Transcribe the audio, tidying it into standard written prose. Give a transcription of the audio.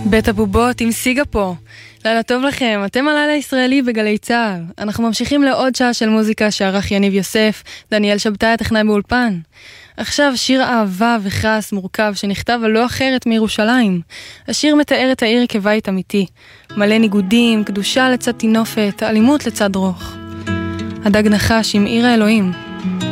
בית הבובות עם סיגה פה. לילה טוב לכם, אתם הלילה הישראלי בגלי צהל. אנחנו ממשיכים לעוד שעה של מוזיקה שערך יניב יוסף, דניאל שבתאי הטכנאי באולפן. עכשיו שיר אהבה וכעס מורכב שנכתב על לא אחרת מירושלים. השיר מתאר את העיר כבית אמיתי. מלא ניגודים, קדושה לצד תינופת, אלימות לצד רוך. הדג נחש עם עיר האלוהים.